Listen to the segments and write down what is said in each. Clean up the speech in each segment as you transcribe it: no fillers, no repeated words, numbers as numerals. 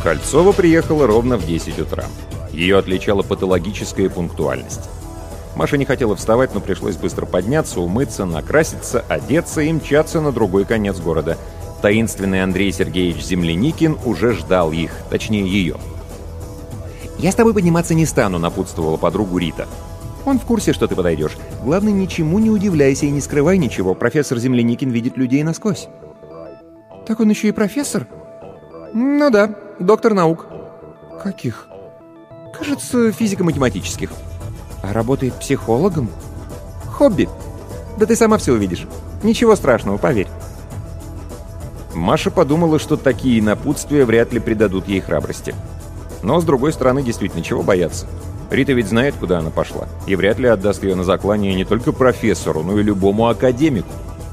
Хальцова приехала ровно в 10 утра. Ее отличала патологическая пунктуальность. Маша не хотела вставать, но пришлось быстро подняться, умыться, накраситься, одеться и мчаться на другой конец города. Таинственный Андрей Сергеевич Земляникин уже ждал их, точнее ее. «Я с тобой подниматься не стану», — напутствовала подругу Рита. «Он в курсе, что ты подойдешь. Главное, ничему не удивляйся и не скрывай ничего. Профессор Земляникин видит людей насквозь». «Так он еще и профессор?» «Ну да, доктор наук». «Каких?» «Кажется, физико-математических». «А работает психологом?» «Хобби. Да ты сама все увидишь. Ничего страшного, поверь». Маша подумала, что такие напутствия вряд ли придадут ей храбрости. Но, с другой стороны, действительно, чего бояться? Рита ведь знает, куда она пошла, и вряд ли отдаст ее на заклание не только профессору, но и любому академику.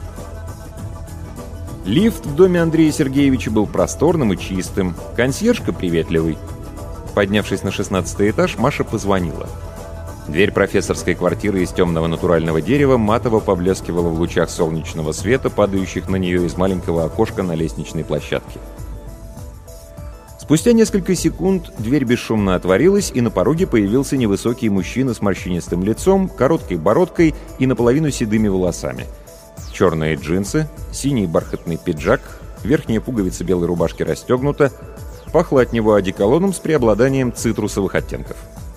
Лифт в доме Андрея Сергеевича был просторным и чистым, консьержка приветливый. Поднявшись на 16-й этаж, Маша позвонила. Дверь профессорской квартиры из темного натурального дерева матово поблескивала в лучах солнечного света, падающих на нее из маленького окошка на лестничной площадке. Спустя несколько секунд дверь бесшумно отворилась, и на пороге появился невысокий мужчина с морщинистым лицом, короткой бородкой и наполовину седыми волосами. Черные джинсы, синий бархатный пиджак, верхняя пуговица белой рубашки расстегнута, пахло от него одеколоном с преобладанием цитрусовых оттенков.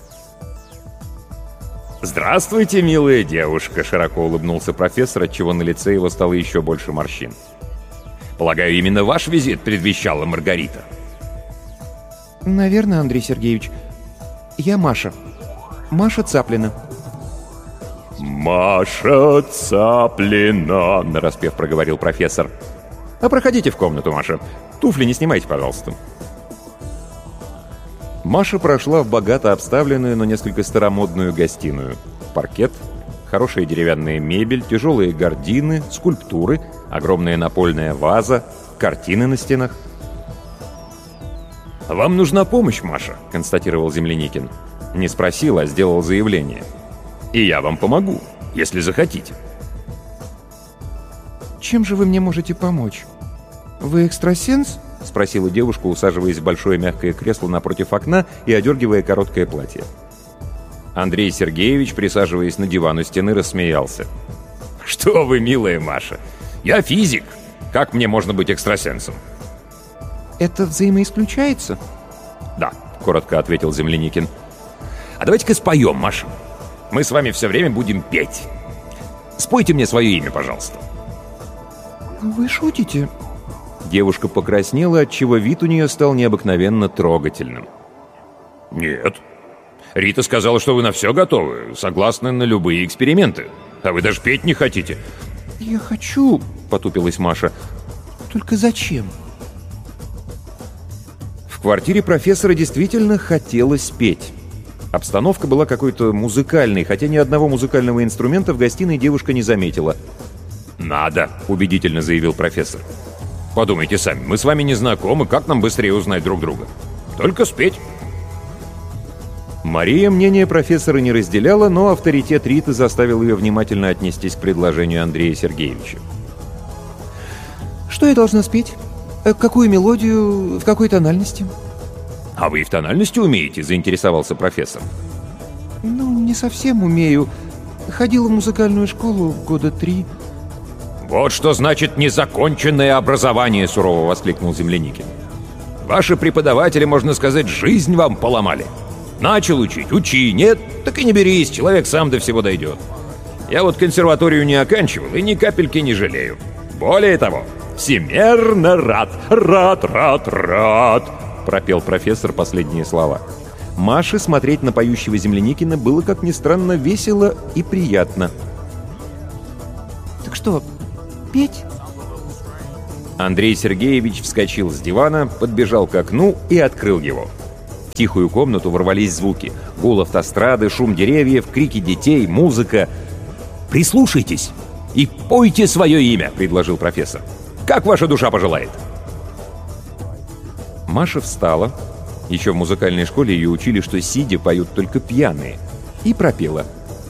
«Здравствуйте, милая девушка!» — широко улыбнулся профессор, отчего на лице его стало еще больше морщин. «Полагаю, именно ваш визит предвещала Маргарита?» «Наверное, Андрей Сергеевич. Я Маша. Маша Цаплина». «Маша Цаплина!» — нараспев проговорил профессор. «А проходите в комнату, Маша. Туфли не снимайте, пожалуйста». Маша прошла в богато обставленную, но несколько старомодную гостиную. Паркет, хорошая деревянная мебель, тяжелые гардины, скульптуры, огромная напольная ваза, картины на стенах. «Вам нужна помощь, Маша», — констатировал Земляникин. Не спросил, а сделал заявление. «И я вам помогу, если захотите». «Чем же вы мне можете помочь? Вы экстрасенс?» — спросила девушка, усаживаясь в большое мягкое кресло напротив окна и одергивая короткое платье. Андрей Сергеевич, присаживаясь на диван у стены, рассмеялся. «Что вы, милая Маша! Я физик! Как мне можно быть экстрасенсом?» «Это взаимоисключается?» «Да», — коротко ответил Земляникин. «А давайте-ка споем, Маша. Мы с вами все время будем петь. Спойте мне свое имя, пожалуйста». «Вы шутите?» Девушка покраснела, отчего вид у нее стал необыкновенно трогательным. «Нет. Рита сказала, что вы на все готовы, согласны на любые эксперименты. А вы даже петь не хотите». «Я хочу», — потупилась Маша. «Только зачем?» В квартире профессора действительно хотелось петь. Обстановка была какой-то музыкальной, хотя ни одного музыкального инструмента в гостиной девушка не заметила. «Надо», — убедительно заявил профессор. «Подумайте сами, мы с вами не знакомы, как нам быстрее узнать друг друга? Только спеть». Мария мнение профессора не разделяла, но авторитет Риты заставил ее внимательно отнестись к предложению Андрея Сергеевича. «Что я должна спеть? Какую мелодию? В какой тональности?» «А вы и в тональности умеете?» — заинтересовался профессор. «Ну, не совсем умею. Ходила в музыкальную школу года 3. «Вот что значит незаконченное образование!» — сурово воскликнул Земляникин. «Ваши преподаватели, можно сказать, жизнь вам поломали. Начал учить — учи, нет, так и не берись, человек сам до всего дойдет. Я вот консерваторию не оканчивал и ни капельки не жалею. Более того, всемерно рад, рад!» — пропел профессор последние слова. Маше смотреть на поющего Земляникина было, как ни странно, весело и приятно. «Так что, петь?» Андрей Сергеевич вскочил с дивана, подбежал к окну и открыл его. В тихую комнату ворвались звуки. Гул автострады, шум деревьев, крики детей, музыка. «Прислушайтесь и пойте свое имя», — предложил профессор. «Как ваша душа пожелает». Маша встала. Еще в музыкальной школе ее учили, что сидя поют только пьяные. И пропела.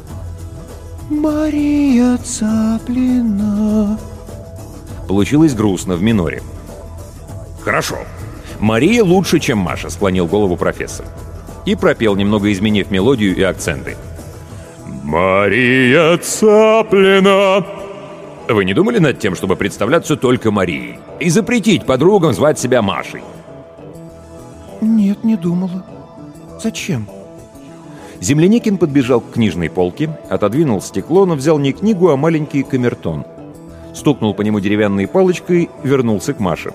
«Мария Цаплина». Получилось грустно в миноре. «Хорошо. «Мария лучше, чем Маша», — склонил голову профессор. И пропел, немного изменив мелодию и акценты. «Мария Цаплина». Вы не думали над тем, чтобы представляться только Марией? И запретить подругам звать себя Машей? Нет, не думала. Зачем? Земляникин подбежал к книжной полке, отодвинул стекло, но взял не книгу, а маленький камертон. Стукнул по нему деревянной палочкой, вернулся к Маше.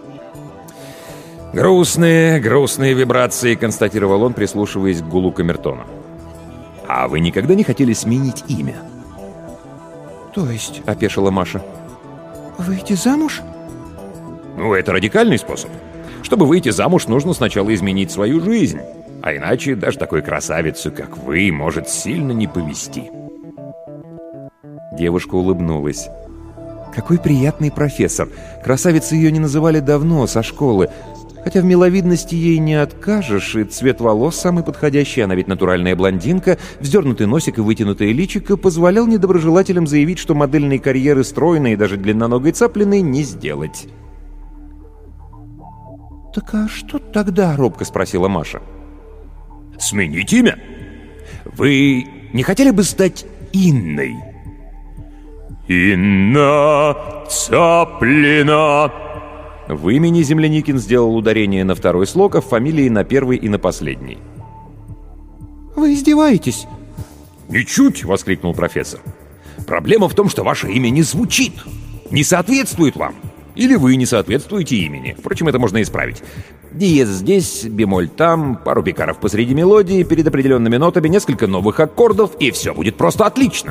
«Грустные вибрации», — констатировал он, прислушиваясь к гулу камертона. «А вы никогда не хотели сменить имя?» То есть? — опешила Маша. Выйти замуж? Ну, это радикальный способ. Чтобы выйти замуж, нужно сначала изменить свою жизнь. А иначе даже такой красавицу, как вы, может сильно не повезти. Девушка улыбнулась. Какой приятный профессор. Красавицей ее не называли давно, со школы. Хотя в миловидности ей не откажешь, и цвет волос самый подходящий, она ведь натуральная блондинка, вздернутый носик и вытянутое личико позволял недоброжелателям заявить, что модельной карьеры стройной и даже длинноногой Цаплиной не сделать. «Так а что тогда?» — робко спросила Маша. «Сменить имя? Вы не хотели бы стать Инной?» «Инна Цаплина». В имени Земляникин сделал ударение на второй слог, а в фамилии на первый и на последний. «Вы издеваетесь?» «Ничуть!» — воскликнул профессор. «Проблема в том, что ваше имя не звучит, не соответствует вам. Или вы не соответствуете имени. Впрочем, это можно исправить. Диез здесь, бемоль там, пару пикаров посреди мелодии, перед определенными нотами, несколько новых аккордов, и все будет просто отлично».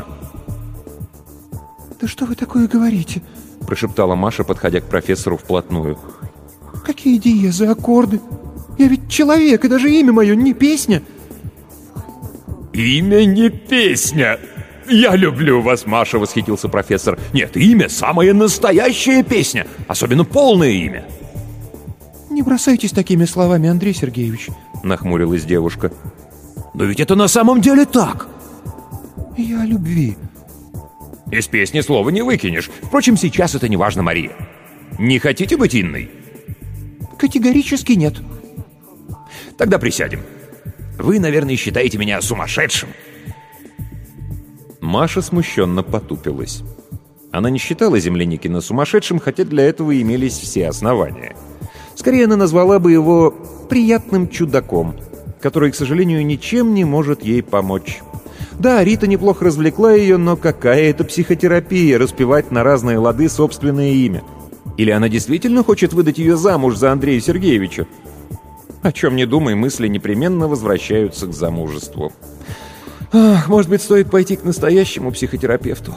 «Да что вы такое говорите?» — прошептала Маша, подходя к профессору вплотную. «Какие диезы, аккорды? Я ведь человек, и даже имя мое не песня!» «Имя не песня! Я люблю вас, Маша!» — восхитился профессор. «Нет, имя — самая настоящая песня, особенно полное имя!» «Не бросайтесь такими словами, Андрей Сергеевич!» — нахмурилась девушка. «Но ведь это на самом деле так!» «Я о любви!» «Из песни слова не выкинешь. Впрочем, сейчас это не важно, Мария. Не хотите быть Инной?» «Категорически нет». «Тогда присядем. Вы, наверное, считаете меня сумасшедшим». Маша смущенно потупилась. Она не считала Земляникина сумасшедшим, хотя для этого имелись все основания. Скорее, она назвала бы его приятным чудаком, который, к сожалению, ничем не может ей помочь. Да, Рита неплохо развлекла ее, но какая это психотерапия — распевать на разные лады собственное имя? Или она действительно хочет выдать ее замуж за Андрея Сергеевича? О чем не думай, мысли непременно возвращаются к замужеству. Ах, может быть, стоит пойти к настоящему психотерапевту?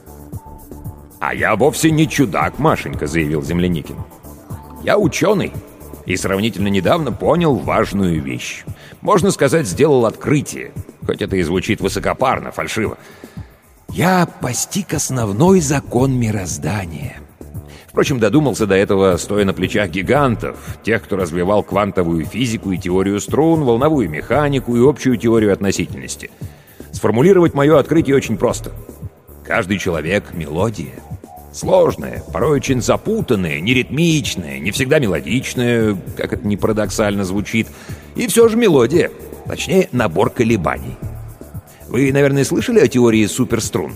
«А я вовсе не чудак, Машенька», — заявил Земляникин. «Я ученый и сравнительно недавно понял важную вещь. Можно сказать, сделал открытие, хоть это и звучит высокопарно, фальшиво. Я постиг основной закон мироздания. Впрочем, додумался до этого, стоя на плечах гигантов, тех, кто развивал квантовую физику и теорию струн, волновую механику и общую теорию относительности. Сформулировать мое открытие очень просто. Каждый человек — мелодия. Сложная, порой очень запутанная, неритмичная, не всегда мелодичная, как это ни парадоксально звучит, и все же мелодия, точнее, набор колебаний. Вы, наверное, слышали о теории суперструн?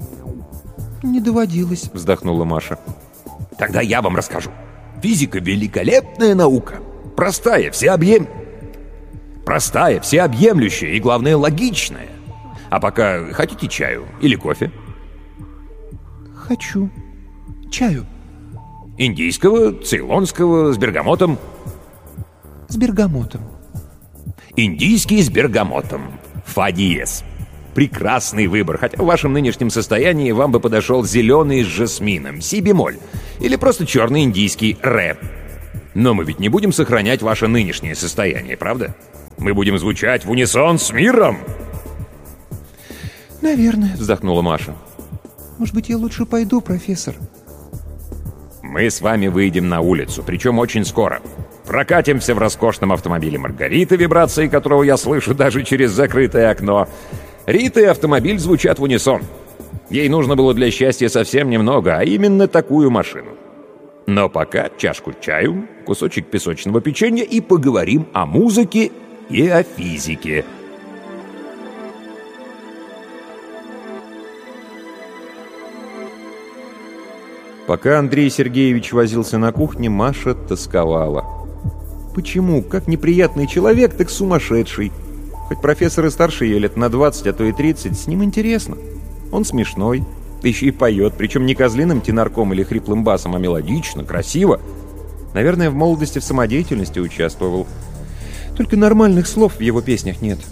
«Не доводилось», — вздохнула Маша. Тогда я вам расскажу. Физика — великолепная наука. Простая, всеобъемлющая и, главное, логичная. А пока хотите чаю или кофе? «Хочу. Чаю». Индийского, цейлонского, с бергамотом? «С бергамотом». Индийский с бергамотом. Фа диез. Прекрасный выбор, хотя в вашем нынешнем состоянии вам бы подошел зеленый с жасмином, си бемоль, или просто черный индийский ре. Но мы ведь не будем сохранять ваше нынешнее состояние, правда? Мы будем звучать в унисон с миром. «Наверное», — вздохнула Маша. «Может быть, я лучше пойду, профессор?» Мы с вами выйдем на улицу, причем очень скоро. Прокатимся в роскошном автомобиле Маргариты, вибрации которого я слышу даже через закрытое окно. Рита и автомобиль звучат в унисон. Ей нужно было для счастья совсем немного, а именно такую машину. Но пока чашку чаю, кусочек песочного печенья и поговорим о музыке и о физике. Пока Андрей Сергеевич возился на кухне, Маша тосковала. Почему? Как неприятный человек, так сумасшедший. Хоть профессор и старше ее лет на 20, а то и 30, с ним интересно. Он смешной, да еще и поет, причем не козлиным тенорком или хриплым басом, а мелодично, красиво. Наверное, в молодости в самодеятельности участвовал. Только нормальных слов в его песнях нет.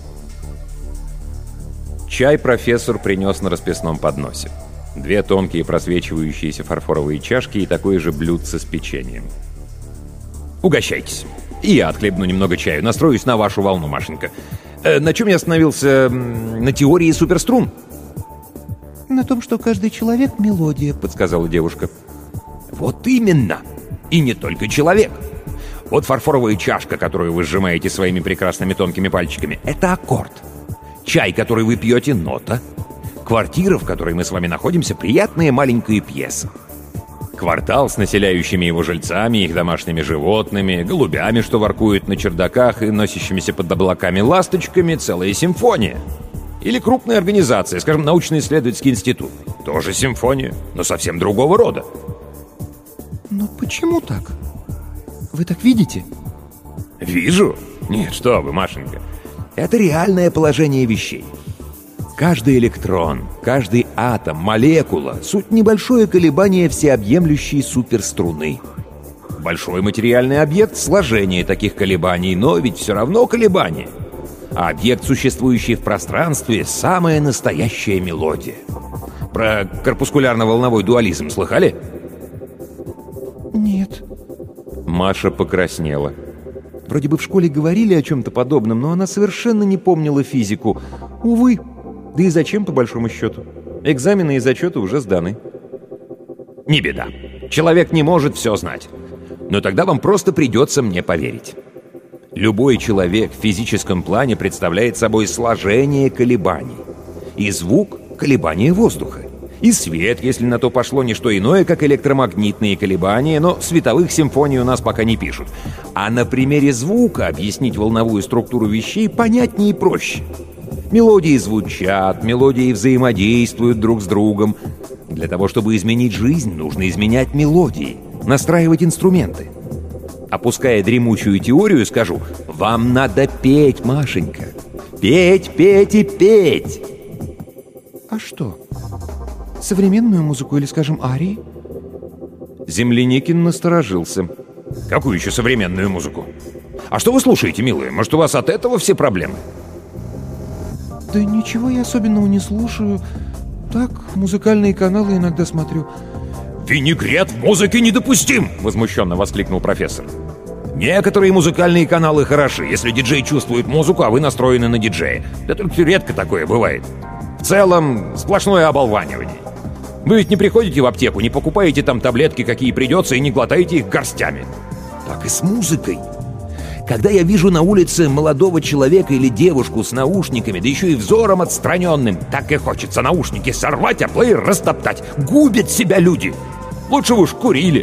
Чай профессор принес на расписном подносе. 2 тонкие просвечивающиеся фарфоровые чашки и такое же блюдце с печеньем. Угощайтесь. И я отхлебну немного чаю, настроюсь на вашу волну, Машенька. На чем я остановился? На теории суперструн? На том, что каждый человек — мелодия, подсказала девушка. Вот именно. И не только человек. Вот фарфоровая чашка, которую вы сжимаете своими прекрасными тонкими пальчиками, это аккорд. Чай, который вы пьете, нота. Квартира, в которой мы с вами находимся, приятная маленькая пьеса. Квартал с населяющими его жильцами, их домашними животными, голубями, что воркуют на чердаках и носящимися под облаками ласточками, целая симфония. Или крупная организация, скажем, научно-исследовательский институт. Тоже симфония, но совсем другого рода. Но почему так? Вы так видите? Вижу. Нет, что вы, Машенька. Это реальное положение вещей. Каждый электрон, каждый атом, молекула — суть небольшое колебание всеобъемлющей суперструны. Большой материальный объект — сложение таких колебаний, но ведь все равно колебания. А объект, существующий в пространстве — самая настоящая мелодия. Про корпускулярно-волновой дуализм слыхали? Нет. Маша покраснела. Вроде бы в школе говорили о чем-то подобном, но она совершенно не помнила физику. Увы. Да и зачем, по большому счету? Экзамены и зачеты уже сданы. Не беда. Человек не может все знать. Но тогда вам просто придется мне поверить. Любой человек в физическом плане представляет собой сложение колебаний. И звук — колебания воздуха. И свет, если на то пошло, не что иное, как электромагнитные колебания, но световых симфоний у нас пока не пишут. А на примере звука объяснить волновую структуру вещей понятнее и проще. Мелодии звучат, мелодии взаимодействуют друг с другом. Для того, чтобы изменить жизнь, нужно изменять мелодии, настраивать инструменты. Опуская дремучую теорию, скажу: вам надо петь, Машенька. Петь, петь и петь. А что? Современную музыку или, скажем, арии? Земляникин насторожился. Какую еще современную музыку? А что вы слушаете, милые? Может, у вас от этого все проблемы? Да ничего я особенного не слушаю. Так, музыкальные каналы иногда смотрю. «Винегрет в музыке недопустим!» — возмущенно воскликнул профессор. «Некоторые музыкальные каналы хороши, если диджей чувствует музыку, а вы настроены на диджея. Да только редко такое бывает. В целом, сплошное оболванивание. Вы ведь не приходите в аптеку, не покупаете там таблетки, какие придется, и не глотаете их горстями. Так и с музыкой. Когда я вижу на улице молодого человека или девушку с наушниками, да еще и взором отстраненным, так и хочется наушники сорвать, а плеер растоптать. Губят себя люди. Лучше бы уж курили».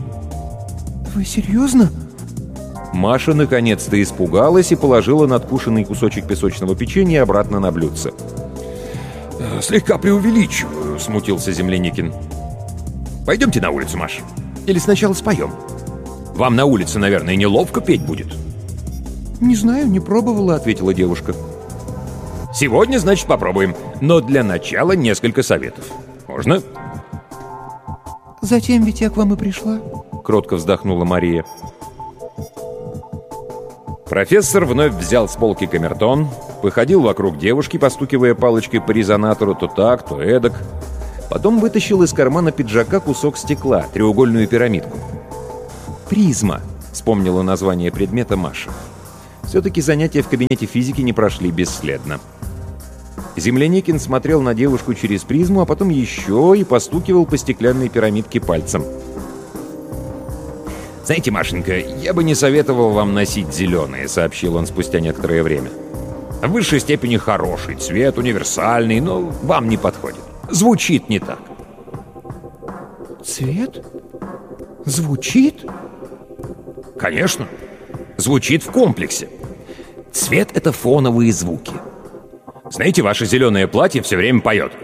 Вы серьезно? Маша наконец-то испугалась и положила надкушенный кусочек песочного печенья обратно на блюдце. «Слегка преувеличиваю», — смутился Земляникин. «Пойдемте на улицу, Маш. Или сначала споем. Вам на улице, наверное, неловко петь будет». Не знаю, не пробовала, ответила девушка. «Сегодня, значит, попробуем. Но для начала несколько советов. Можно?» «Затем ведь я к вам и пришла», — кротко вздохнула Мария. Профессор вновь взял с полки камертон, походил вокруг девушки, постукивая палочкой по резонатору то так, то эдак. Потом вытащил из кармана пиджака кусок стекла, треугольную пирамидку. «Призма», — вспомнила название предмета Маша. Все-таки занятия в кабинете физики не прошли бесследно. Земляникин смотрел на девушку через призму, а потом еще и постукивал по стеклянной пирамидке пальцем. «Знаете, Машенька, я бы не советовал вам носить зеленые», — сообщил он спустя некоторое время. «В высшей степени хороший цвет, универсальный, но вам не подходит. Звучит не так». «Цвет? Звучит? Конечно. Звучит в комплексе. Цвет — это фоновые звуки. Знаете, ваше зеленое платье все время поет.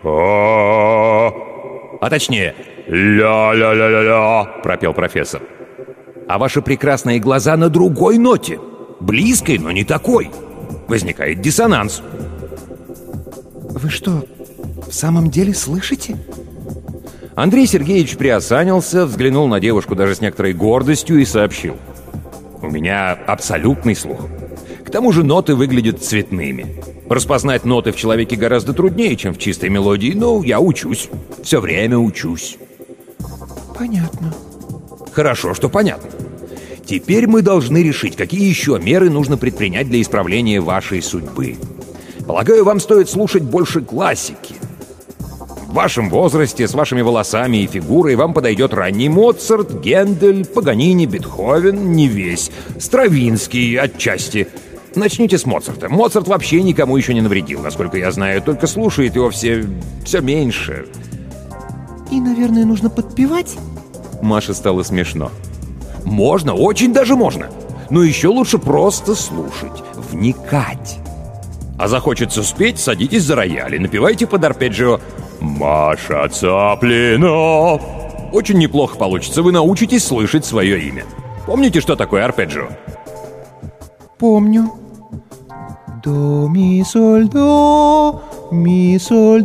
А точнее, ля-ля-ля-ля-ля, пропел профессор. А ваши прекрасные глаза на другой ноте. Близкой, но не такой. Возникает диссонанс. Вы что, в самом деле слышите? Андрей Сергеевич приосанился, взглянул на девушку даже с некоторой гордостью и сообщил. У меня абсолютный слух. К тому же ноты выглядят цветными. Распознать ноты в человеке гораздо труднее, чем в чистой мелодии, но я учусь. Все время учусь. Понятно. Хорошо, что понятно. Теперь мы должны решить, какие еще меры нужно предпринять для исправления вашей судьбы. Полагаю, вам стоит слушать больше классики. В вашем возрасте, с вашими волосами и фигурой вам подойдет ранний Моцарт, Гендель, Паганини, Бетховен, не весь, Стравинский отчасти. Начните с Моцарта. Моцарт вообще никому еще не навредил, насколько я знаю, только слушает его все меньше. И, наверное, нужно подпевать? Маше стало смешно. Можно, очень даже можно. Но еще лучше просто слушать, вникать. А захочется спеть, садитесь за рояль и напевайте под арпеджио «Маша Цаплина». Очень неплохо получится, вы научитесь слышать свое имя. Помните, что такое арпеджио? Помню. До, ми, соль, до, ми,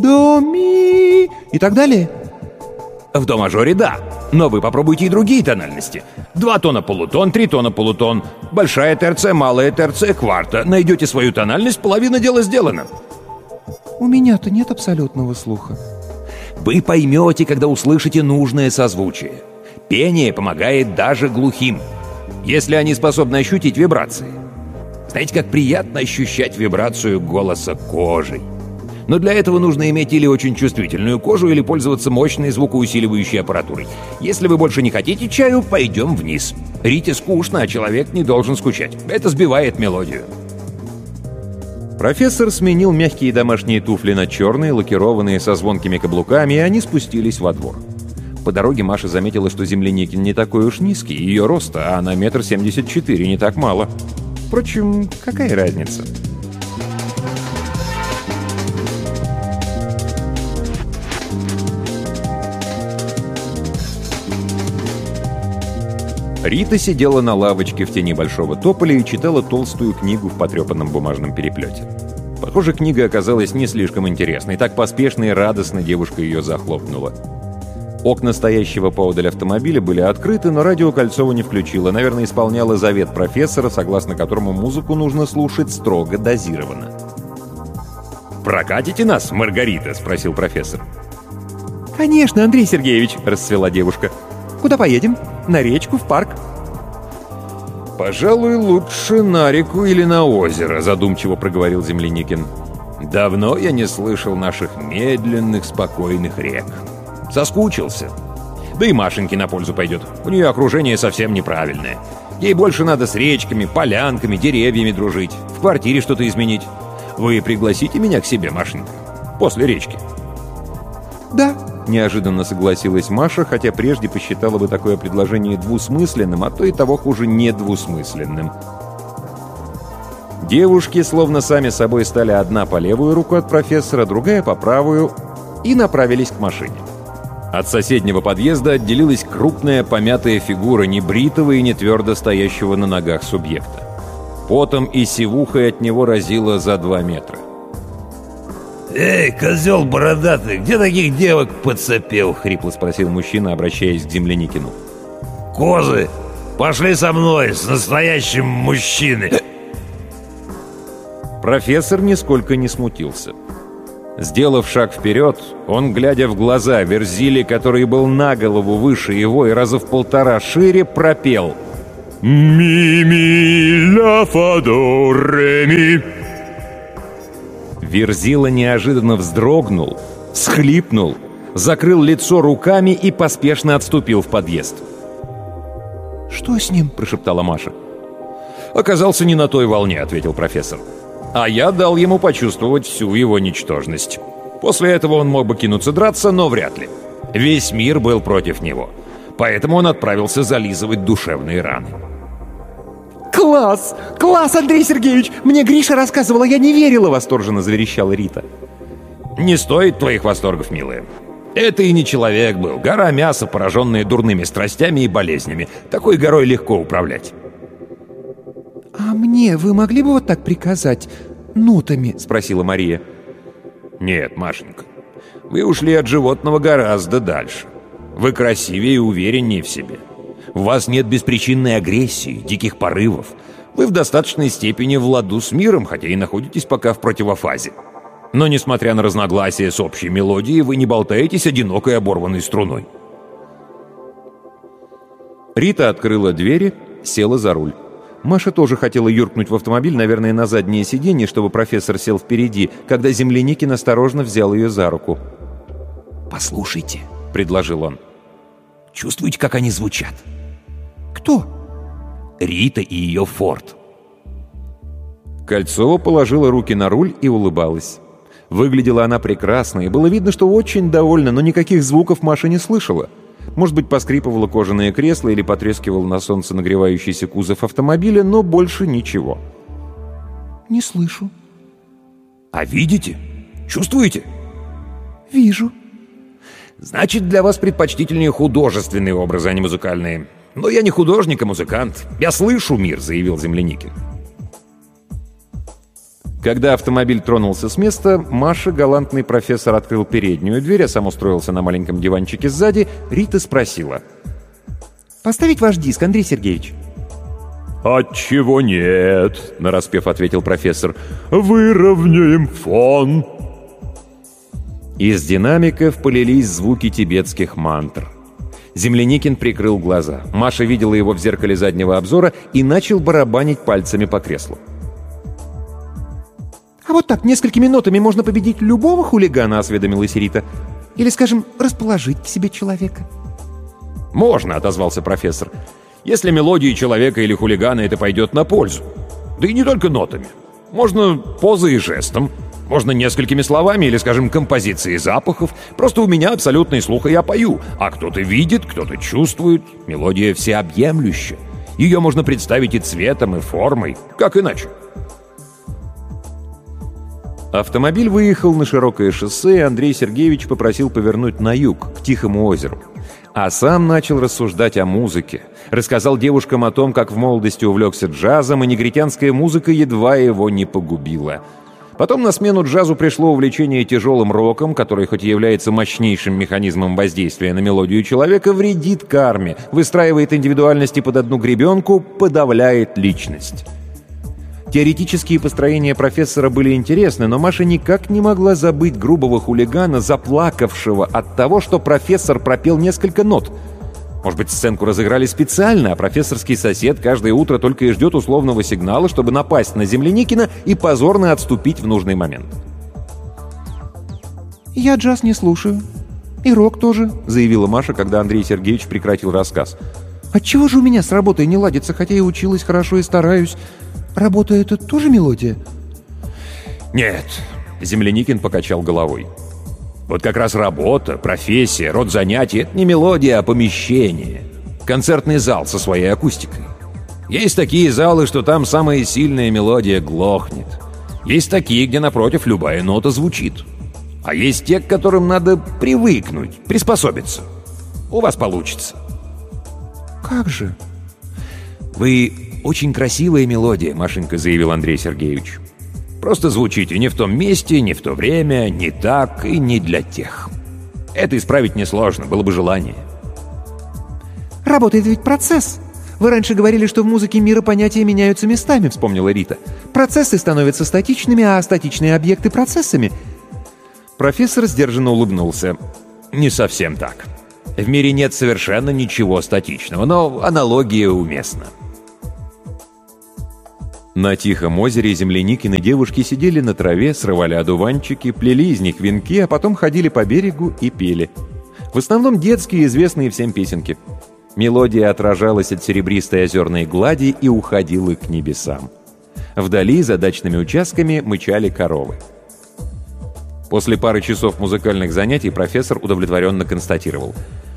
и так далее. В до мажоре да, но вы попробуйте и другие тональности. 2 тона полутон, 3 тона полутон, большая терция, малая терция, кварта. Найдете свою тональность, половина дела сделана. У меня-то нет абсолютного слуха. Вы поймете, когда услышите нужное созвучие. Пение помогает даже глухим, если они способны ощутить вибрации. Знаете, как приятно ощущать вибрацию голоса кожей. Но для этого нужно иметь или очень чувствительную кожу, или пользоваться мощной звукоусиливающей аппаратурой. Если вы больше не хотите чаю, пойдем вниз. Рите скучно, а человек не должен скучать. Это сбивает мелодию. Профессор сменил мягкие домашние туфли на черные, лакированные со звонкими каблуками, и они спустились во двор. По дороге Маша заметила, что Земляникин не такой уж низкий, ее роста, а она 1,74 м, не так мало. Впрочем, какая разница? Рита сидела на лавочке в тени большого тополя и читала толстую книгу в потрепанном бумажном переплете. Похоже, книга оказалась не слишком интересной. Так поспешно и радостно девушка ее захлопнула. Окна стоящего поодаль автомобиля были открыты, но радио Кольцова не включила. Наверное, исполняла завет профессора, согласно которому музыку нужно слушать строго дозированно. «Прокатите нас, Маргарита?» — спросил профессор. «Конечно, Андрей Сергеевич!» — расцвела девушка. «Куда поедем? На речку, в парк?» «Пожалуй, лучше на реку или на озеро», — задумчиво проговорил Земляникин. «Давно я не слышал наших медленных, спокойных рек. Соскучился. Да и Машеньке на пользу пойдет. У нее окружение совсем неправильное. Ей больше надо с речками, полянками, деревьями дружить, в квартире что-то изменить. Вы пригласите меня к себе, Машенька, после речки?» «Да», — неожиданно согласилась Маша, хотя прежде посчитала бы такое предложение двусмысленным, а то и того хуже недвусмысленным. Девушки словно сами собой стали одна по левую руку от профессора, другая по правую, и направились к машине. От соседнего подъезда отделилась крупная помятая фигура небритого и не твердо стоящего на ногах субъекта. Потом и сивухой от него разило за 2 метра. «Эй, козел бородатый, где таких девок подцепил?» — хрипло спросил мужчина, обращаясь к Земляникину. «Козы, пошли со мной, с настоящим мужчиной!» Профессор нисколько не смутился. Сделав шаг вперед, он, глядя в глаза Верзиле, который был на голову выше его и раза в 1,5 шире, пропел «Ми-ми, ля, фа, до, ре, ми». Верзила неожиданно вздрогнул, всхлипнул, закрыл лицо руками и поспешно отступил в подъезд. «Что с ним?» — прошептала Маша. «Оказался не на той волне», — ответил профессор. «А я дал ему почувствовать всю его ничтожность. После этого он мог бы кинуться драться, но вряд ли. Весь мир был против него. поэтому он отправился зализывать душевные раны. «Класс! Класс, Андрей Сергеевич! Мне Гриша рассказывала, я не верила!» — восторженно заверещала Рита. «Не стоит твоих восторгов, милая. Это и не человек был. Гора мяса, пораженная дурными страстями и болезнями. Такой горой легко управлять». «А мне вы могли бы вот так приказать? Нотами?» — спросила Мария. «Нет, Машенька, вы ушли от животного гораздо дальше. Вы красивее и увереннее в себе. У вас нет беспричинной агрессии, диких порывов. Вы в достаточной степени в ладу с миром, хотя и находитесь пока в противофазе. Но, несмотря на разногласия с общей мелодией, вы не болтаетесь одинокой оборванной струной». Рита открыла двери, села за руль. Маша тоже хотела юркнуть в автомобиль, наверное, на заднее сиденье, чтобы профессор сел впереди, когда Земляникин осторожно взял ее за руку. «Послушайте», — предложил он. «Чувствуете, как они звучат?» «Кто?» «Рита и ее Форд». Кольцова положила руки на руль и улыбалась. Выглядела она прекрасно, и было видно, что очень довольна, но никаких звуков Маша не слышала. Может быть, поскрипывало кожаное кресло или потрескивал на солнце нагревающийся кузов автомобиля, но больше ничего. «Не слышу». «А видите? Чувствуете?» «Вижу». «Значит, для вас предпочтительнее художественные образы, а не музыкальные. Но я не художник, а музыкант. Я слышу мир», — заявил Земляникин. Когда автомобиль тронулся с места, Маша, галантный профессор, открыл переднюю дверь, а сам устроился на маленьком диванчике сзади. Рита спросила: «Поставить ваш диск, Андрей Сергеевич?» «Отчего нет?» — нараспев ответил профессор. «Выровняем фон». Из динамиков полились звуки тибетских мантр. Земляникин прикрыл глаза. Маша видела его в зеркале заднего обзора и начал барабанить пальцами по креслу. «А вот так, несколькими нотами можно победить любого хулигана?» — осведомилась Рита. «Или, скажем, расположить к себе человека?» «Можно», — отозвался профессор. «Если мелодии человека или хулигана это пойдет на пользу. Да и не только нотами. Можно позой и жестом. Можно несколькими словами или, скажем, композицией запахов. Просто у меня абсолютный слух, и я пою. А кто-то видит, кто-то чувствует. Мелодия всеобъемлющая. Ее можно представить и цветом, и формой. Как иначе?» Автомобиль выехал на широкое шоссе, и Андрей Сергеевич попросил повернуть на юг, к Тихому озеру. А сам начал рассуждать о музыке. Рассказал девушкам о том, как в молодости увлекся джазом, и негритянская музыка едва его не погубила. Потом на смену джазу пришло увлечение тяжелым роком, который, хоть и является мощнейшим механизмом воздействия на мелодию человека, вредит карме, выстраивает индивидуальности под одну гребенку, подавляет личность. Теоретические построения профессора были интересны, но Маша никак не могла забыть грубого хулигана, заплакавшего от того, что профессор пропел несколько нот. Может быть, сценку разыграли специально, а профессорский сосед каждое утро только и ждет условного сигнала, чтобы напасть на Земляникина и позорно отступить в нужный момент. «Я джаз не слушаю. И рок тоже», — заявила Маша, когда Андрей Сергеевич прекратил рассказ. «Отчего же у меня с работой не ладится, хотя и училась хорошо и стараюсь? Работа — это тоже мелодия?» «Нет», — Земляникин покачал головой. «Вот как раз работа, профессия, род занятий — это не мелодия, а помещение. Концертный зал со своей акустикой. Есть такие залы, что там самая сильная мелодия глохнет. Есть такие, где, напротив, любая нота звучит. А есть те, к которым надо привыкнуть, приспособиться. У вас получится». «Как же?» «Вы очень красивая мелодия», — Машенька заявил Андрей Сергеевич. «Просто звучите не в том месте, не в то время, не так и не для тех. Это исправить несложно, было бы желание». «Работает ведь процесс. Вы раньше говорили, что в музыке мира понятия меняются местами», — вспомнила Рита. «Процессы становятся статичными, а статичные объекты — процессами». Профессор сдержанно улыбнулся. «Не совсем так. В мире нет совершенно ничего статичного, но аналогия уместна». На Тихом озере Земляникины девушки сидели на траве, срывали одуванчики, плели из них венки, а потом ходили по берегу и пели. В основном детские, известные всем песенки. Мелодия отражалась от серебристой озерной глади и уходила к небесам. Вдали, за дачными участками, мычали коровы. После пары часов музыкальных занятий профессор удовлетворенно констатировал: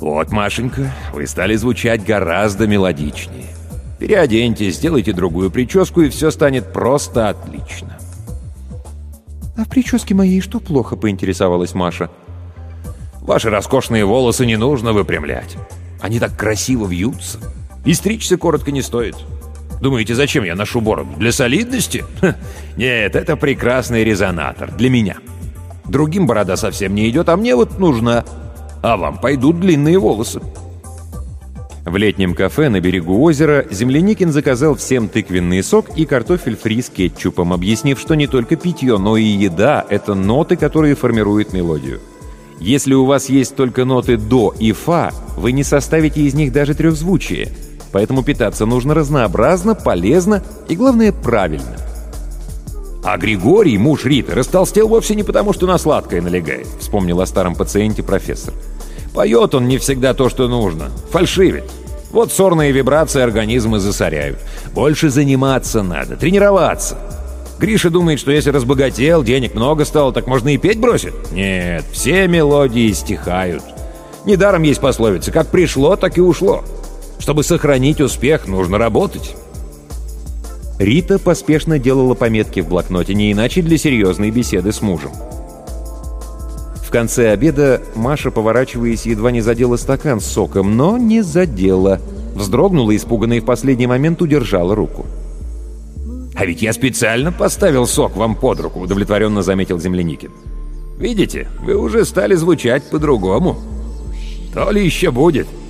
Вот, Машенька, вы стали звучать гораздо мелодичнее. Переоденьтесь, сделайте другую прическу, и все станет просто отлично. «А в прическе моей что плохо?» — поинтересовалась Маша. Ваши роскошные волосы не нужно выпрямлять. Они так красиво вьются. И стричься коротко не стоит. Думаете, зачем я ношу бороду? Для солидности? Нет, это прекрасный резонатор для меня. Другим борода совсем не идет, а мне вот нужна. А вам пойдут длинные волосы». В летнем кафе на берегу озера Земляникин заказал всем тыквенный сок и картофель фри с кетчупом, объяснив, что не только питье, но и еда — это ноты, которые формируют мелодию. Если у вас есть только ноты «до» и «фа», вы не составите из них даже трехзвучие, поэтому питаться нужно разнообразно, полезно и, главное, правильно. А Григорий, муж Риты, растолстел вовсе не потому, что на сладкое налегает, вспомнил о старом пациенте профессор. Поет он не всегда то, что нужно. Фальшивит. Вот сорные вибрации организма засоряют. Больше заниматься надо, тренироваться. Гриша думает, что если разбогател, денег много стало, так можно и петь бросит. Нет, все мелодии стихают. Недаром есть пословица: как пришло, так и ушло. Чтобы сохранить успех, нужно работать. Рита поспешно делала пометки в блокноте, не иначе для серьезной беседы с мужем. В конце обеда Маша, поворачиваясь, едва не задела стакан с соком, но не задела. Вздрогнула испуганно и в последний момент удержала руку. «А ведь я специально поставил сок вам под руку», — удовлетворенно заметил Земляникин. «Видите, вы уже стали звучать по-другому. То ли еще будет».